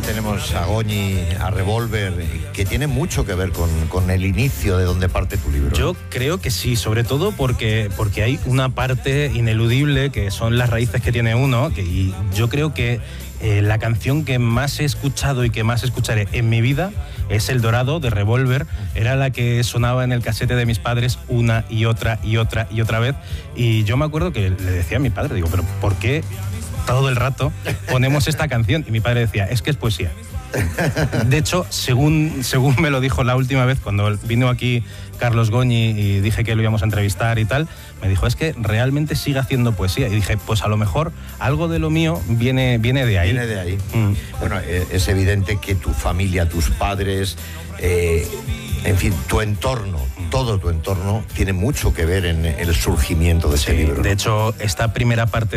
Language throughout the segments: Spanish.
tenemos a Goñi, a Revolver, que tiene mucho que ver con el inicio de donde parte tu libro. Yo creo que sí, sobre todo porque hay una parte ineludible que son las raíces que tiene uno, y yo creo que la canción que más he escuchado y que más escucharé en mi vida es El Dorado, de Revolver. Era la que sonaba en el casete de mis padres una y otra y otra y otra vez. Y yo me acuerdo que le decía a mi padre, digo, pero ¿por qué todo el rato ponemos esta canción? Y mi padre decía, es que es poesía. De hecho, según me lo dijo la última vez, cuando vino aquí Carlos Goñi y dije que lo íbamos a entrevistar y tal, me dijo, es que realmente sigue haciendo poesía. Y dije, pues a lo mejor algo de lo mío viene de ahí. Viene de ahí. Bueno, es evidente que tu familia, tus padres, en fin, tu entorno, todo tu entorno, tiene mucho que ver en el surgimiento de este libro, ¿no? De hecho, esta primera parte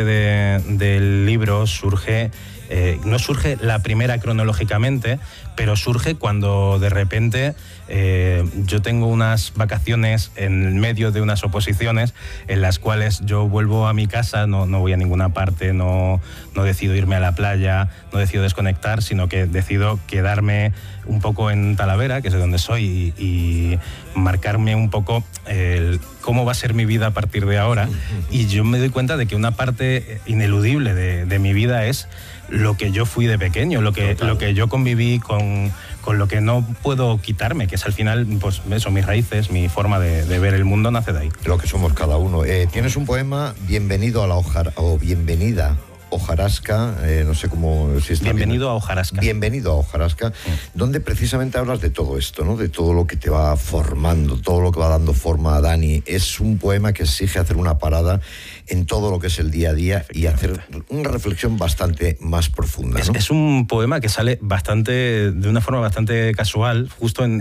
del libro surge... no surge la primera cronológicamente, pero surge cuando de repente yo tengo unas vacaciones en medio de unas oposiciones en las cuales yo vuelvo a mi casa, no voy a ninguna parte, no decido irme a la playa, no decido desconectar, sino que decido quedarme un poco en Talavera, que es de donde soy, y marcarme un poco cómo va a ser mi vida a partir de ahora. Y yo me doy cuenta de que una parte ineludible de mi vida es lo que yo fui de pequeño, lo que yo conviví con lo que no puedo quitarme, que es al final, pues eso, mis raíces, mi forma de ver el mundo nace de ahí. Lo que somos cada uno. Tienes un poema, Bienvenido a la Bienvenida Hojarasca, no sé cómo... Si está Bienvenido a Hojarasca. Bienvenido a Hojarasca, donde precisamente hablas de todo esto, ¿no? De todo lo que te va formando, todo lo que va dando forma a Dani. Es un poema que exige hacer una parada en todo lo que es el día a día y hacer una reflexión bastante más profunda, ¿no? Es un poema que sale de una forma bastante casual, justo en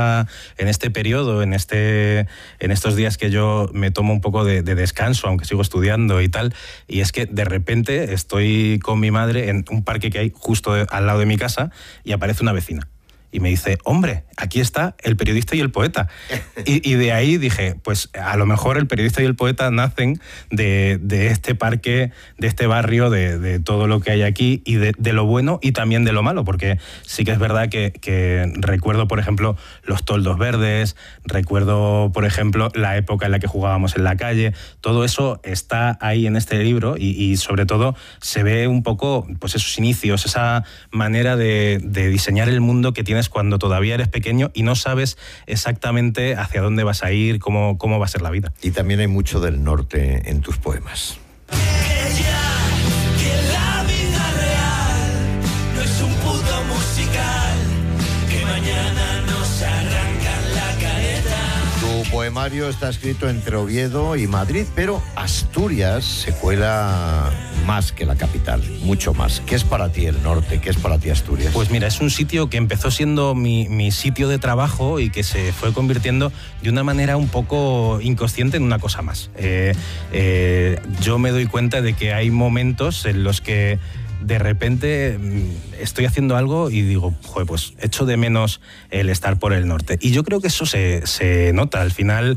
este periodo, en estos días que yo me tomo un poco de descanso, aunque sigo estudiando y tal, y es que de repente estoy con mi madre en un parque que hay justo al lado de mi casa y aparece una vecina. Y me dice, hombre, aquí está el periodista y el poeta. Y de ahí dije, pues a lo mejor el periodista y el poeta nacen de este parque, de este barrio, de todo lo que hay aquí y de lo bueno y también de lo malo, porque sí que es verdad que recuerdo, por ejemplo, los toldos verdes, recuerdo, por ejemplo, la época en la que jugábamos en la calle. Todo eso está ahí en este libro y sobre todo se ve un poco pues esos inicios, esa manera de diseñar el mundo que tienes cuando todavía eres pequeño y no sabes exactamente hacia dónde vas a ir, cómo va a ser la vida. Y también hay mucho del norte en tus poemas. Que la vida real no es un puto musical, que mañana nos arrancan la careta. Tu poemario está escrito entre Oviedo y Madrid, pero Asturias se cuela más que la capital, mucho más. ¿Qué es para ti el norte? ¿Qué es para ti Asturias? Pues mira, es un sitio que empezó siendo mi sitio de trabajo y que se fue convirtiendo de una manera un poco inconsciente en una cosa más. Yo me doy cuenta de que hay momentos en los que de repente estoy haciendo algo y digo, joder, pues echo de menos el estar por el norte. Y yo creo que eso se nota. Al final,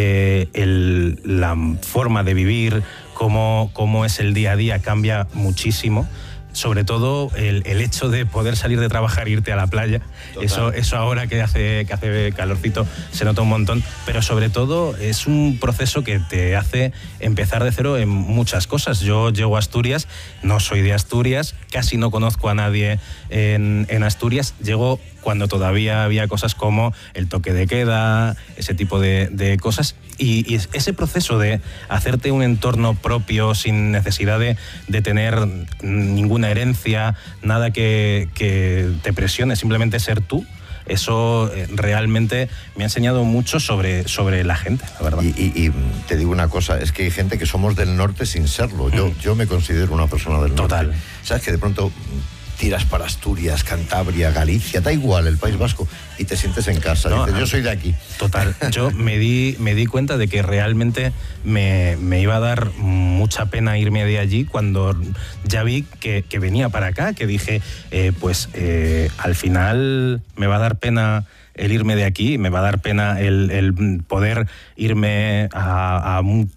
la forma de vivir, cómo es el día a día, cambia muchísimo. Sobre todo el hecho de poder salir de trabajar e irte a la playa. Eso ahora que hace calorcito se nota un montón, pero sobre todo es un proceso que te hace empezar de cero en muchas cosas. Yo llego a Asturias, no soy de Asturias, casi no conozco a nadie en Asturias. Llego cuando todavía había cosas como el toque de queda, ese tipo de cosas. Y ese proceso de hacerte un entorno propio sin necesidad de tener ninguna herencia, nada que te presione, simplemente ser tú, eso realmente me ha enseñado mucho sobre la gente, la verdad. Y te digo una cosa, es que hay gente que somos del norte sin serlo. Yo me considero una persona del norte. Total. ¿Sabes? Que de pronto tiras para Asturias, Cantabria, Galicia, da igual, el País Vasco, y te sientes en casa. No, dices, yo soy de aquí. Total. Yo me di cuenta de que realmente me iba a dar mucha pena irme de allí cuando ya vi que venía para acá, que dije, al final me va a dar pena el irme de aquí, me va a dar pena el poder irme a un